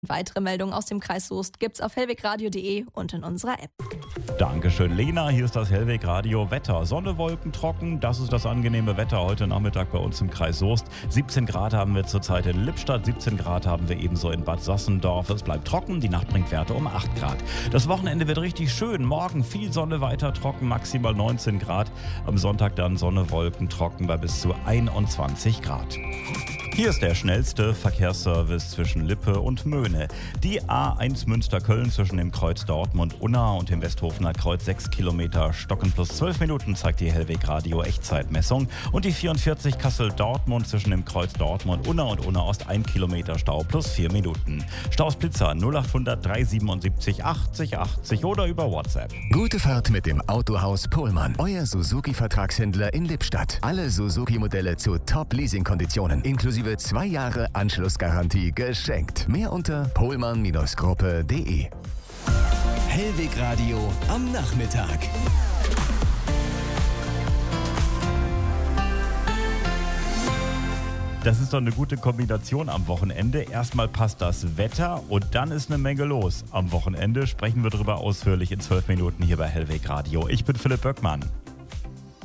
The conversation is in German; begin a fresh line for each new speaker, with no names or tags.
Weitere Meldungen aus dem Kreis Soest gibt's auf hellwegradio.de und in unserer App.
Dankeschön, Lena. Hier ist das Hellweg Radio Wetter. Sonne, Wolken, trocken. Das ist das angenehme Wetter heute Nachmittag bei uns im Kreis Soest. 17 Grad haben wir zurzeit in Lippstadt, 17 Grad haben wir ebenso in Bad Sassendorf. Es bleibt trocken, die Nacht bringt Werte um 8 Grad. Das Wochenende wird richtig schön. Morgen viel Sonne, weiter trocken, maximal 19 Grad. Am Sonntag dann Sonne, Wolken, trocken bei bis zu 21 Grad. Hier ist der schnellste Verkehrsservice zwischen Lippe und Möhne. Die A1 Münster-Köln zwischen dem Kreuz Dortmund-Unna und dem Westhofener Kreuz 6 Kilometer Stocken plus 12 Minuten zeigt die Hellweg Radio Echtzeitmessung. Und die 44 Kassel-Dortmund zwischen dem Kreuz Dortmund-Unna und Unna-Ost 1 Kilometer Stau plus 4 Minuten. Staus Blitzer 0800 377 80 80 oder über WhatsApp.
Gute Fahrt mit dem Autohaus Pohlmann. Euer Suzuki-Vertragshändler in Lippstadt. Alle Suzuki-Modelle zu Top-Leasing-Konditionen inklusive 2 Jahre Anschlussgarantie geschenkt. Mehr unter pohlmann-gruppe.de.
Hellweg Radio am Nachmittag.
Das ist doch eine gute Kombination am Wochenende. Erstmal passt das Wetter und dann ist eine Menge los. Am Wochenende sprechen wir darüber ausführlich in 12 Minuten hier bei Hellweg Radio. Ich bin Philipp Böckmann.